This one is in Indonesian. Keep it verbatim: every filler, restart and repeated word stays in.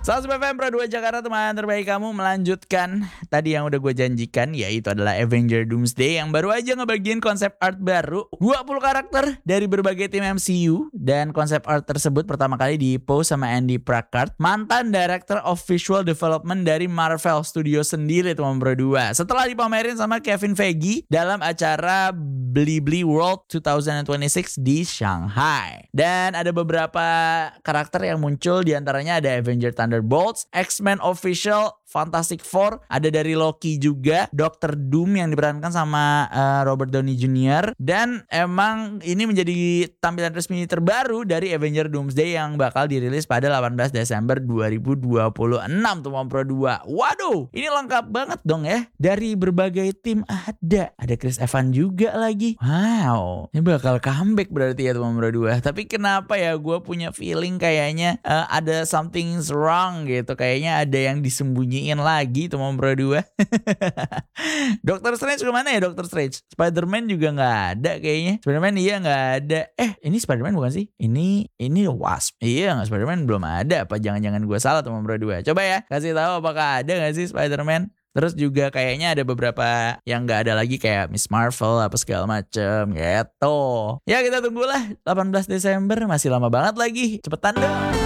seratus F M Pro dua Jakarta, teman terbaik kamu, melanjutkan tadi yang udah gue janjikan, yaitu adalah Avenger Doomsday yang baru aja ngebagiin konsep art baru dua puluh karakter dari berbagai tim M C U. Dan konsep art tersebut pertama kali di-post sama Andy Prackard, mantan Director of Visual Development dari Marvel Studios sendiri, teman Pro dua. Setelah dipamerin sama Kevin Feige dalam acara Blibli World dua ribu dua puluh enam di Shanghai. Dan ada beberapa karakter yang muncul, diantaranya ada Avenger Thunderbolts, X-Men Official, Fantastic Four, ada dari Loki juga, Doctor Doom yang diperankan sama uh, Robert Downey Junior Dan emang ini menjadi tampilan resmi terbaru dari Avenger Doomsday yang bakal dirilis pada delapan belas Desember dua ribu dua puluh enam, tuh Pro dua. Waduh, ini lengkap banget dong ya. Dari berbagai tim ada. Ada Chris Evans juga lagi. Wow, ini bakal comeback berarti ya teman Pro dua. Tapi kenapa ya gue punya feeling kayaknya uh, ada something's wrong gitu. Kayaknya ada yang disembunyiin lagi teman Pro dua. Doctor Strange kemana ya Doctor Strange? Spider-Man juga gak ada kayaknya. Spider-Man iya gak ada. Eh ini Spider-Man bukan sih? Ini ini Wasp. Iya gak, Spider-Man belum ada. Apa jangan-jangan gue salah teman Pro dua? Coba ya kasih tahu apakah ada gak sih Spider-Man. Terus juga kayaknya ada beberapa yang gak ada lagi kayak Miss Marvel apa segala macem gitu. Ya kita tunggulah delapan belas Desember, masih lama banget lagi. Cepetan dong.